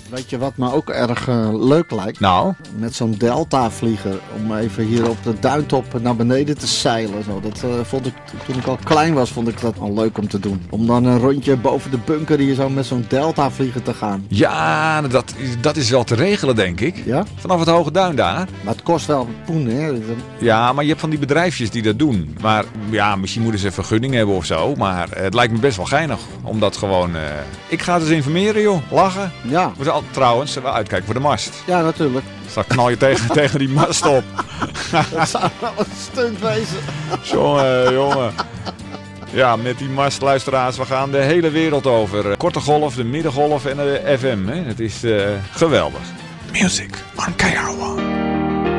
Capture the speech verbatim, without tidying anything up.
Weet je wat me ook erg uh, leuk lijkt? Nou? Met zo'n Delta-vlieger. Om even hier op de duintop naar beneden te zeilen. Zo. Dat uh, vond ik, toen ik al klein was, vond ik dat al leuk om te doen. Om dan een rondje boven de bunker hier zo met zo'n Delta-vlieger te gaan. Ja, dat, dat is wel te regelen, denk ik. Ja? Vanaf het Hoge Duin daar. Maar het kost wel poen, hè? Ja, maar je hebt van die bedrijfjes die dat doen. Maar ja, misschien moeten ze een vergunning hebben of zo. Maar het lijkt me best wel geinig. Omdat gewoon... Uh, ik ga het eens informeren, joh. Lachen. Ja. We zijn al, trouwens, wel uitkijken voor de mast. Ja, natuurlijk. Straks knal je tegen, tegen die mast op. Dat zou wel een stunt wezen. Jongen, jongen. Ja, met die mast, luisteraars, we gaan de hele wereld over. Korte golf, de middengolf en de F M. Hè. Het is uh, geweldig. Music on K R O.